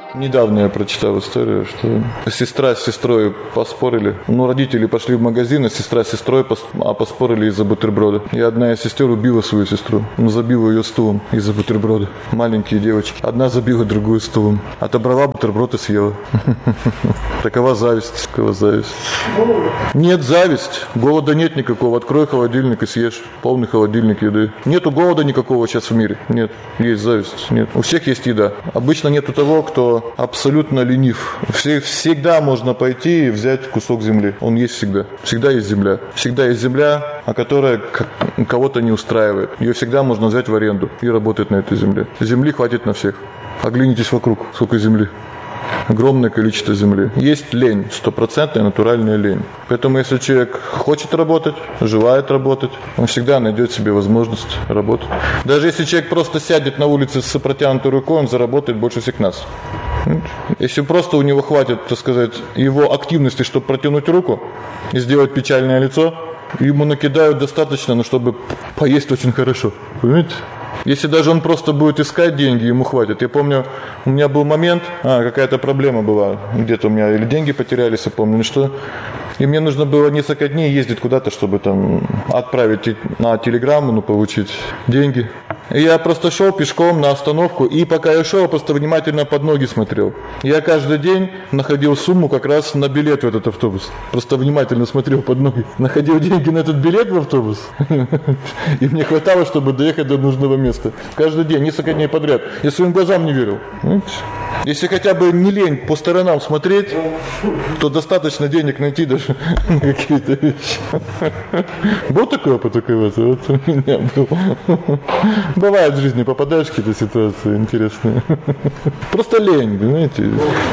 Недавно я прочитал историю, что сестра с сестрой поспорили. Родители пошли в магазин, а сестра с сестрой поспорили из-за бутерброда. И одна из сестер убила свою сестру. Забила ее стулом из-за бутерброда. Маленькие девочки. Одна забила другую стулом. Отобрала бутерброд и съела. Такова зависть. Такова зависть. Нет, зависть. Голода нет никакого. Открой холодильник и съешь. Полный холодильник еды. Нету голода никакого сейчас в мире. Нет. Есть зависть. Нет. У всех есть еда. Обычно нету того, кто абсолютно ленив. Всегда можно пойти и взять кусок земли. Он есть всегда. Всегда есть земля. Всегда есть земля, которая кого-то не устраивает. Ее всегда можно взять в аренду и работать на этой земле. Земли хватит на всех. Оглянитесь вокруг, сколько земли. Огромное количество земли. Есть лень, 100% натуральная лень. Поэтому если человек хочет работать, желает работать, он всегда найдет себе возможность работать. Даже если человек просто сядет на улице с протянутой рукой, он заработает больше всех нас. Если просто у него хватит, так сказать, его активности, чтобы протянуть руку и сделать печальное лицо, ему накидают достаточно, чтобы поесть очень хорошо. Понимаете? Если даже он просто будет искать деньги, ему хватит. Я помню, у меня был момент, какая-то проблема была, где-то у меня или деньги потерялись, я помню, что. И мне нужно было несколько дней ездить куда-то, чтобы там отправить на телеграмму, получить деньги. И я просто шел пешком на остановку, и пока я шел, я просто внимательно под ноги смотрел. Я каждый день находил сумму как раз на билет в этот автобус. Просто внимательно смотрел под ноги. Находил деньги на этот билет в автобус. И мне хватало, чтобы доехать до нужного места. Каждый день, несколько дней подряд. Я своим глазам не верил. Если хотя бы не лень по сторонам смотреть, то достаточно денег найти даже на какие-то вещи. Был такой опыт у кого-то? Вот у меня был. Бывает в жизни, попадаешь в какие-то ситуации интересные. Просто лень, понимаете?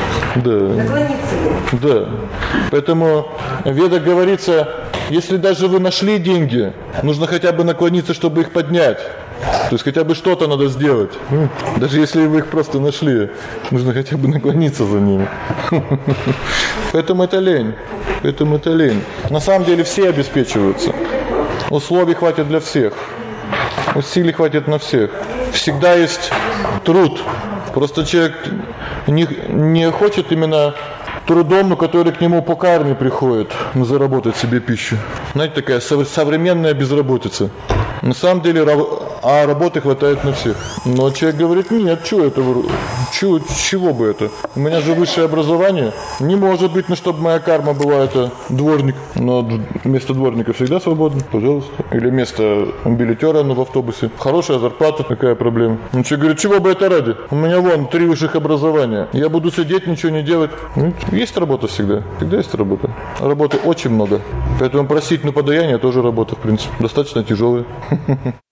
Да. Да. Поэтому в Ведах говорится, если даже вы нашли деньги, нужно хотя бы наклониться, чтобы их поднять. То есть хотя бы что-то надо сделать. Даже если вы их просто нашли, нужно хотя бы наклониться за ними. Поэтому это лень. На самом деле все обеспечиваются. Условий хватит для всех. Усилий хватит на всех. Всегда есть труд. Просто человек не хочет именно трудом, который к нему по карме приходит, заработать себе пищу. Знаете, такая современная безработица. На самом деле работы хватает на всех. Но человек говорит, нет, чего бы это? У меня же высшее образование. Не может быть, чтобы моя карма была это дворник. Но место дворника всегда свободно, пожалуйста. Или место билетера в автобусе. Хорошая зарплата, какая проблема? Он человек говорит, чего бы это ради? У меня 3 высших образования. Я буду сидеть, ничего не делать. Есть работа всегда. Всегда есть работа. Работы очень много. Поэтому просить на подаяние тоже работа, в принципе. Достаточно тяжелая.